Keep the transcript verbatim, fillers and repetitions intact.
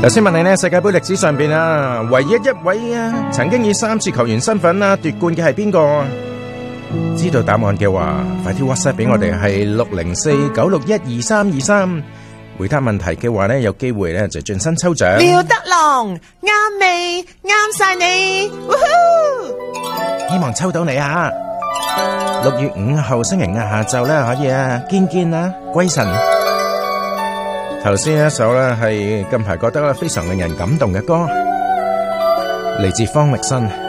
頭先問你呢，世界杯歷史上邊啊，唯一一位啊曾經以三次球員身份啊奪冠嘅係邊個？知道答案嘅話，快啲 WhatsApp 俾我哋，係六零四九六一二三二三。回答問題嘅話呢，有機會呢就晉身抽獎。 廖德龍啱未？啱晒你， 希望抽到你啊！六月五號星期五下晝呢，可以啊，見見啊，歸神。頭先一首呢係近排覺得非常令人感動嘅歌，嚟自方力申。